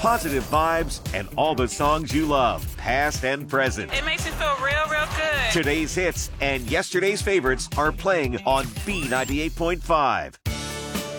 positive vibes, and all the songs you love, past and present. It makes me feel real, real good. Today's hits and yesterday's favorites are playing on B98.5.